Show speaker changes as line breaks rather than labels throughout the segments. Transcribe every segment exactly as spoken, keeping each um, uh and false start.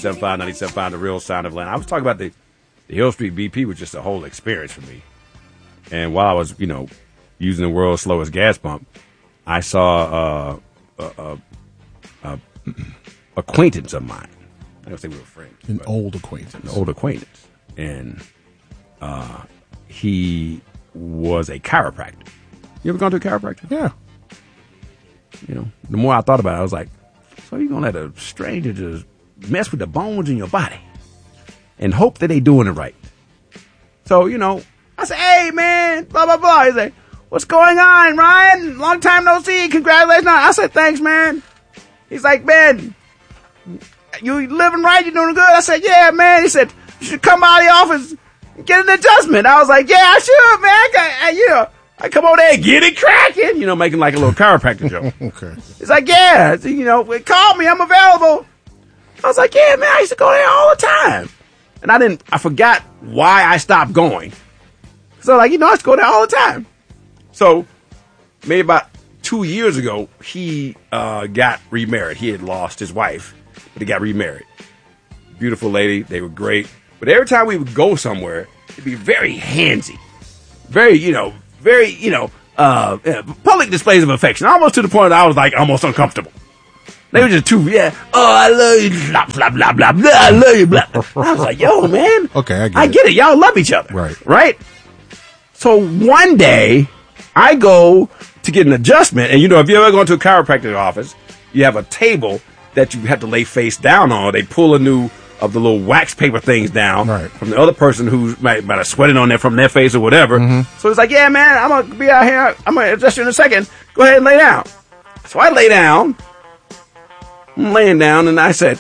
ninety-seven point five, ninety-seven point five, The Real Sound of Atlanta. I was talking about the, the Hill Street V P was just a whole experience for me. And while I was, you know, using the world's slowest gas pump, I saw uh, a, a, a acquaintance of mine. I don't say we were friends.
An old acquaintance.
An old acquaintance. And uh, he was a chiropractor. You ever gone to a chiropractor?
Yeah.
You know, the more I thought about it, I was like, so you're going to let a stranger just mess with the bones in your body and hope that they doing it right. So, you know, I said, hey, man, blah, blah, blah. He's like, what's going on, Ryan? Long time no see. Congratulations. I said, thanks, man. He's like, man, you living right? You doing good? I said, yeah, man. He said, you should come out of the office and get an adjustment. I was like, yeah, I should, man. I, got, I, you know, I come over there and get it cracking, you know, making like a little chiropractor joke.
Okay.
It's like, yeah, you know, call me. I'm available. I was like, yeah, man, I used to go there all the time. And I didn't, I forgot why I stopped going. So, like, you know, I used to go there all the time. So, maybe about two years ago, he uh, got remarried. He had lost his wife, but he got remarried. Beautiful lady. They were great. But every time we would go somewhere, it'd be very handsy. Very, you know, very, you know, uh, public displays of affection. Almost to the point that I was, like, almost uncomfortable. They were just too, yeah, oh, I love you, blah, blah, blah, blah, blah, I love you, blah. I was like, yo, man.
Okay, I get
I
it.
get it. Y'all love each other.
Right.
Right? So one day, I go to get an adjustment, and you know, if you ever go into a chiropractic office, you have a table that you have to lay face down on. They pull a new of the little wax paper things down
right.
from the other person who might, might have sweated on there from their face or whatever. Mm-hmm. So it's like, yeah, man, I'm going to be out here. I'm going to adjust you in a second. Go ahead and lay down. So I lay down. I'm laying down, and I said,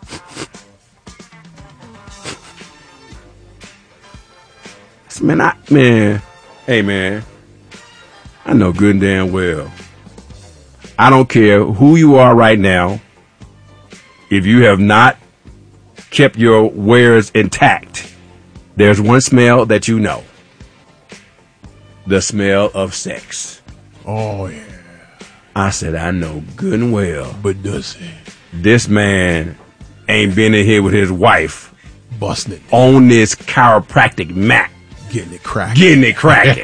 man, I, man, hey, man, I know good and damn well. I don't care who you are right now. If you have not kept your wares intact, there's one smell that you know. The smell of sex.
Oh, yeah.
I said, I know good and well.
But does he?
This man ain't been in here with his wife.
Busting it.
On this chiropractic mat.
Getting it cracking.
Getting it cracking.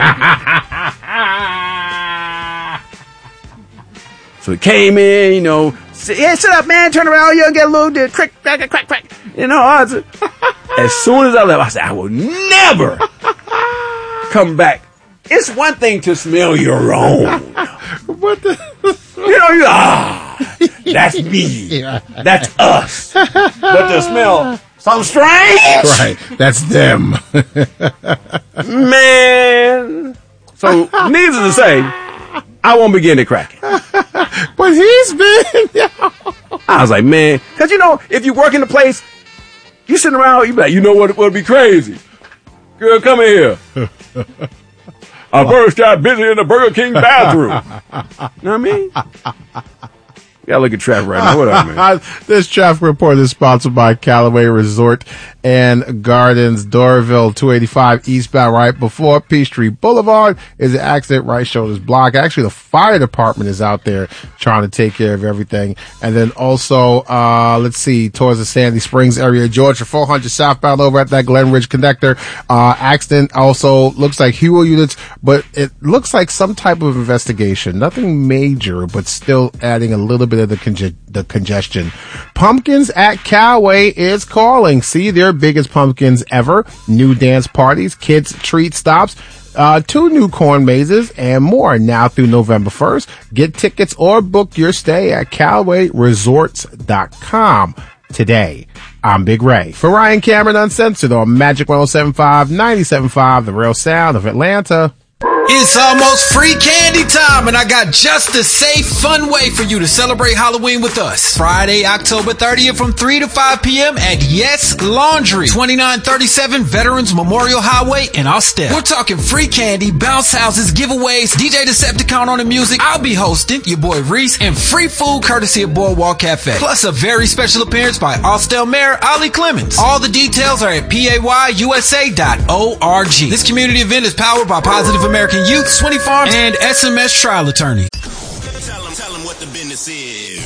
So he came in, you know, sit, yeah, sit up, man, turn around, you get a little bit, crack, crack, crack, crack. You know, I was, as soon as I left, I said, I will never come back. It's one thing to smell your own.
What the?
You know, you, ah, that's me. That's us. But to smell something strange.
Right. That's them.
Man. So, needless to say, I won't begin to crack it.
But he's been.
I was like, man, because, you know, if you work in the place, you sitting around, you be like, you know what would be crazy? Girl, come in here. I first got busy in the Burger King bathroom. You know what I mean? You gotta look at traffic right now. What up, man?
This traffic report is sponsored by Callaway Resort and Gardens, Doraville, two eighty-five eastbound, right before Peachtree Boulevard is an accident, right shoulder's block. Actually, the fire department is out there trying to take care of everything. And then also, uh, let's see, towards the Sandy Springs area, Georgia, four hundred southbound over at that Glen Ridge connector. Uh, accident also looks like Hewell units, but it looks like some type of investigation. Nothing major, but still adding a little bit of the, conge- the congestion. Pumpkins at Callaway is calling. See their biggest pumpkins ever. New dance parties, kids treat stops, uh, two new corn mazes, and more now through November first. Get tickets or book your stay at Callaway Resorts dot com today. I'm Big Ray. For Ryan Cameron Uncensored on Magic one oh seven point five, ninety-seven point five, The Real Sound of Atlanta.
It's almost free candy time, and I got just a safe, fun way for you to celebrate Halloween with us. Friday, October thirtieth from three to five p.m. at Yes Laundry, twenty-nine thirty-seven Veterans Memorial Highway in Austell. We're talking free candy, bounce houses, giveaways, D J Decepticon on the music. I'll be hosting, your boy Reese, and free food courtesy of Boardwalk Cafe. Plus a very special appearance by Austell Mayor Ollie Clemens. All the details are at payusa dot org. This community event is powered by Positive American Youth, Swinney Farms, and S M S Trial Attorneys.
Tell them, tell them what the business is.